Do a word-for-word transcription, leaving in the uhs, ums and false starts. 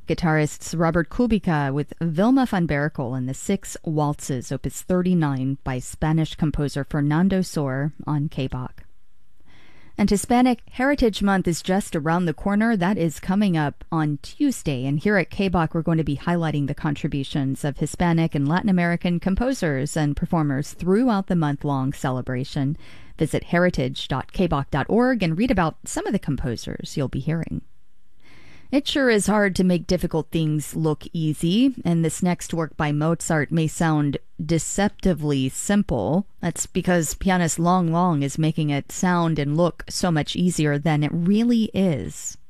Guitarists Robert Kubica with Vilma van Berkel and the Six Waltzes, opus thirty-nine by Spanish composer Fernando Sor on K B O C. And Hispanic Heritage Month is just around the corner. That is coming up on Tuesday. And here at K B O C, we're going to be highlighting the contributions of Hispanic and Latin American composers and performers throughout the month-long celebration. Visit heritage dot k b o c dot org and read about some of the composers you'll be hearing. It sure is hard to make difficult things look easy, and this next work by Mozart may sound deceptively simple. That's because pianist Long Long is making it sound and look so much easier than it really is.